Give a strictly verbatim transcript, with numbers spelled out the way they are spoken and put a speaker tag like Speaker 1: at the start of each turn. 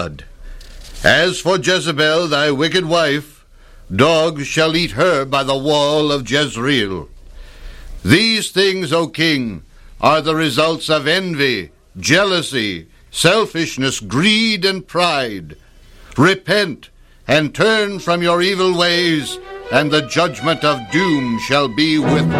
Speaker 1: blood. As for Jezebel, thy wicked wife, dogs shall eat her by the wall of Jezreel. These things, O king, are the results of envy, jealousy, selfishness, greed, and pride. Repent and turn from your evil ways, and the judgment of doom shall be with